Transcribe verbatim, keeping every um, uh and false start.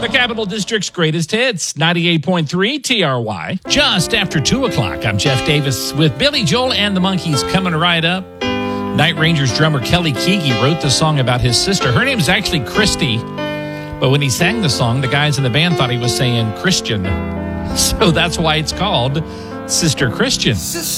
Capital District's greatest hits, ninety-eight point three T R Y. Just after two o'clock, I'm Jeff Davis with Billy Joel and the Monkees coming right up. Night Rangers drummer Kelly Keegy wrote the song about his sister. Her name is actually Christy, but when he sang the song, the guys in the band thought he was saying Christian. So that's why it's called Sister Christian. Sister